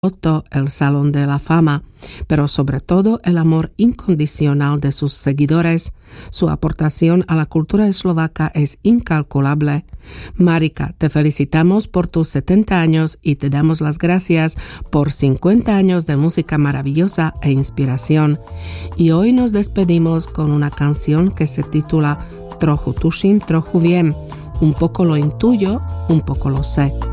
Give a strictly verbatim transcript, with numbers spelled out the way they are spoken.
el Salón de la Fama, pero sobre todo el amor incondicional de sus seguidores. Su aportación a la cultura eslovaca es incalculable. Marika, te felicitamos por tus setenta años y te damos las gracias por cincuenta años de música maravillosa e inspiración. Y hoy nos despedimos con una canción que se titula Trochu tuším, trochu viem. Un poco lo intuyo, un poco lo sé.